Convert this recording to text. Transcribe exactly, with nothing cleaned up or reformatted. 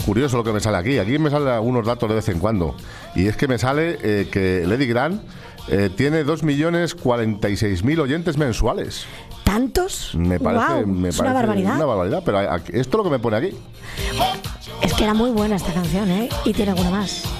curioso lo que me sale aquí. Aquí me salen algunos datos de vez en cuando. Y es que me sale eh, que Lady Grant eh, tiene dos millones cuarenta y seis mil oyentes mensuales. ¿Tantos? Me parece, Wow, me es parece una barbaridad. Una barbaridad, pero aquí, esto es lo que me pone aquí. Es que era muy buena esta canción, ¿eh? Y tiene alguna más.